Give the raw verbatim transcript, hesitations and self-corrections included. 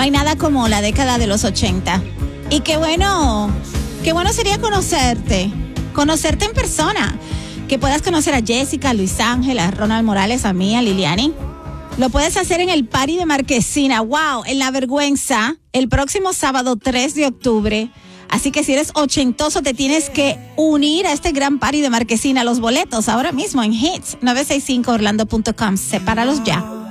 hay nada como la década de los ochenta. Y qué bueno, qué bueno sería conocerte, conocerte en persona. Que puedas conocer a Jessica, a Luis Ángel, a Ronald Morales, a mí, a Liliani. Lo puedes hacer en el Party de Marquesina. ¡Wow! En La Vergüenza, el próximo sábado tres de octubre. Así que si eres ochentoso, te tienes que unir a este gran Party de Marquesina. Los boletos ahora mismo en hits nueve seis cinco orlando punto com. Sepáralos ya.